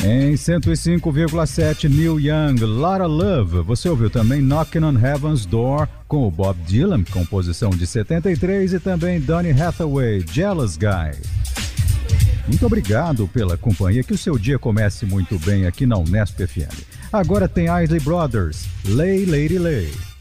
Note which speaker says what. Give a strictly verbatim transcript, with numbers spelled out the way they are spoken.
Speaker 1: Em cento e cinco vírgula sete, Neil Young, Lotta Love. Você ouviu também Knocking on Heaven's Door com o Bob Dylan, composição de setenta e três, e também Donny Hathaway, Jealous Guy. Muito obrigado pela companhia, que o seu dia comece muito bem aqui na Unesp F M. Agora tem Isley Brothers, Lay Lady Lay.